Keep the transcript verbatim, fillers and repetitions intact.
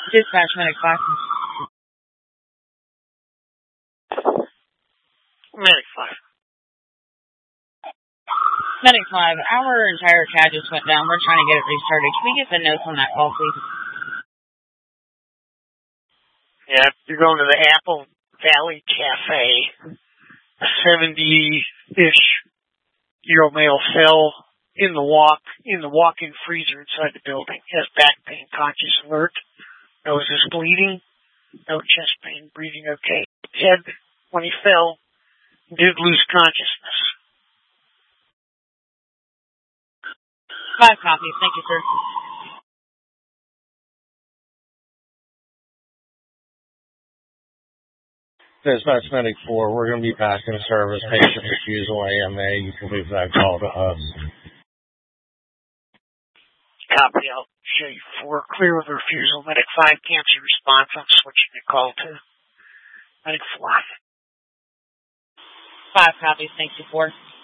Dispatch Medic five. Medic five. Medic five, our entire C A D just went down. We're trying to get it restarted. Can we get the notes on that call, please? Yeah, you're going to the Apple Valley Cafe. A seventy-ish year old male fell in the walk, in the walk-in freezer inside the building. Has back pain, conscious alert. Nose is bleeding. No chest pain, breathing okay. Head, when he fell, did lose consciousness. Five copies. Thank you, sir. Dispatch Medic four, we're going to be back in service. Patient refusal A M A. You can leave that call to us. Copy. I'll show you four. Clear with refusal. Medic five, cancer response. I'm switching the call to Medic four. Five copies. Thank you, four.